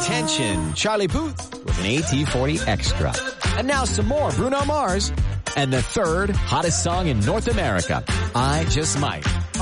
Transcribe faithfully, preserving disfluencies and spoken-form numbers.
Attention, Charlie Puth with an A T forty Extra. And now some more Bruno Mars and the third hottest song in North America, I Just Might.